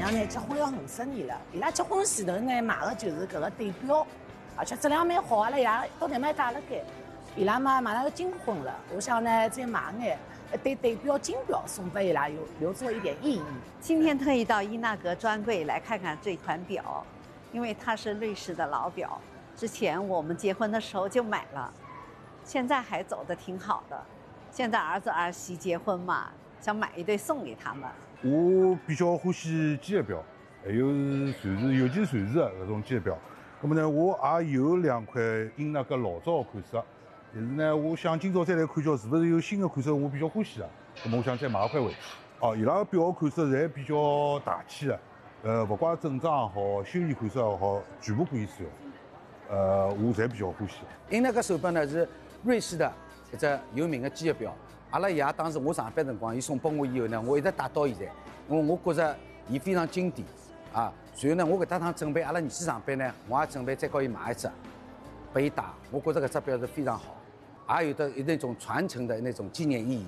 娘呢结婚要50年了，伊拉结婚前头呢买的就是搿个对表，而且质量蛮好，阿拉爷到底蛮带了该。伊拉嘛马上要金婚了，我想呢再买眼对表金表送给伊拉，留作一点意义。 今天特意到伊纳格专柜来看看这款表，因为它是瑞士的老表，之前我们结婚的时候就买了，现在还走得挺好的。现在儿子儿媳结婚嘛，想买一对送给他们。 我比较欢喜机械表，还有传世，尤其是传世的搿种机械表。那么呢，我也有2块英纳格老早的款式，但是呢，我想今朝再来看叫是不是有新的款式我比较欢喜的，那么我想再买一块回去。哦，伊拉个表款式侪比较大气的，不管正装也好，休闲款式也好，全部可以使用。我侪比较欢喜。 英纳格手表呢是瑞士的一只有名的机械表。阿拉爷当时我上班辰光，伊送拨我以后呢，我一直带到现在，因为我觉着伊非常经典啊。随后呢，我搿搭趟准备阿拉儿子上班呢，我也准备再给伊买一只，拨伊戴。我觉着搿只表是非常好，也有的那种传承的那种纪念意义。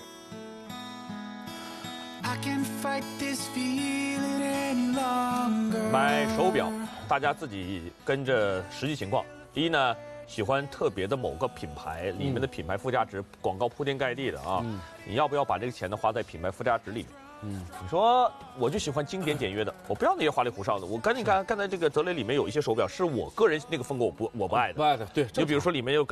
买手表，大家自己跟着实际情况。第一呢，喜欢特别的某个品牌，里面的品牌附加值广告铺天盖地的啊，你要不要把这个钱呢花在品牌附加值里面？你说我就喜欢经典简约的，我不要那些花里胡哨的。我赶紧看，刚才这个德雷里面有一些手表是我个人那个风格我不爱的， 不爱的，对， 就比如说里面有